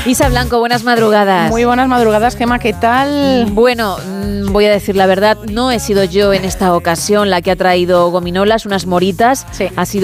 Isa Blanco, buenas madrugadas. Muy buenas madrugadas, Gemma, ¿qué tal? Bueno, voy a decir la verdad, no he sido yo en esta ocasión la que ha traído gominolas, unas moritas. Sí. Ha sido